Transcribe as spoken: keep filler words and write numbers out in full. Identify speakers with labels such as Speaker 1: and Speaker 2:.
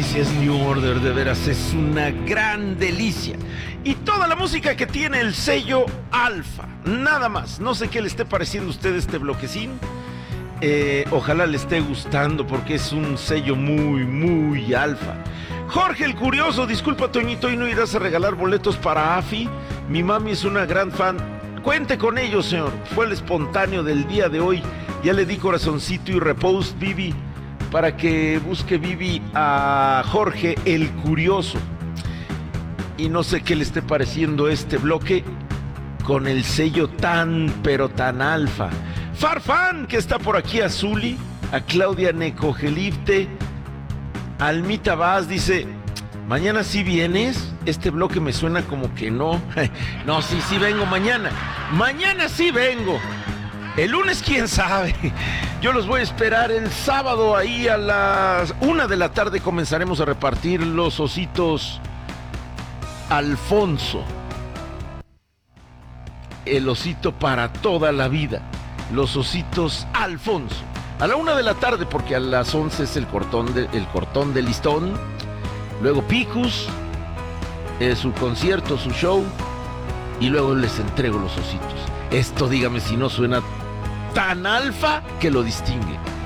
Speaker 1: delicia es New Order, de veras, es una gran delicia. Y toda la música que tiene el sello Alfa, nada más. No sé qué le esté pareciendo a usted este bloquecín. Eh, ojalá le esté gustando porque es un sello muy, muy alfa. Jorge el Curioso, disculpa Toñito, ¿y no irás a regalar boletos para A F I? Mi mami es una gran fan. Cuente con ello, señor. Fue el espontáneo del día de hoy. Ya le di corazoncito y repost, Vivi, para que busque Vivi a Jorge el Curioso. Y no sé qué le esté pareciendo este bloque con el sello tan, pero tan alfa. Farfán, que está por aquí, a Zuli, a Claudia Necogelifte, Almita Vaz, dice, ¿mañana sí vienes? Este bloque me suena como que no. No, sí, sí vengo mañana. Mañana sí vengo. El lunes, quién sabe. Yo los voy a esperar el sábado ahí a las una de la tarde. Comenzaremos a repartir los ositos Alfonso. El osito para toda la vida. Los ositos Alfonso. A la una de la tarde, porque a las once es el cortón de, el cortón de listón. Luego Picus, eh, su concierto, su show. Y luego les entrego los ositos. Esto, dígame si no suena tan alfa que lo distingue.